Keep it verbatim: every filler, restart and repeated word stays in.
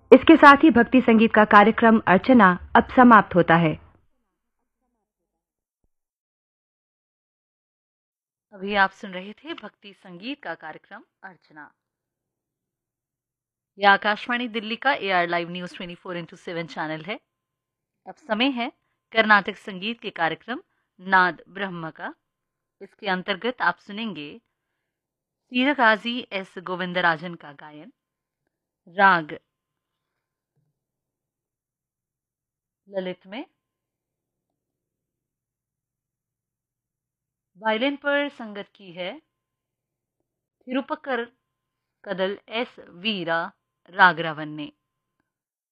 इसके साथ ही भक्ति संगीत का कार्यक्रम अर्चना अब समाप्त होता है। अभी आप सुन रहे थे भक्ति संगीत का कार्यक्रम अर्चना। यह आकाशवाणी दिल्ली का A R live news twenty four into seven channel है। अब समय है कर्नाटक संगीत के कार्यक्रम नाद ब्रह्म का। इसके अंतर्गत आप सुनेंगे सीरगाजी एस गोविंदराजन का गायन, राग ललित में। वायलिन पर संगत की है थिरुपकर कदल एस वीरा रागरावन ने।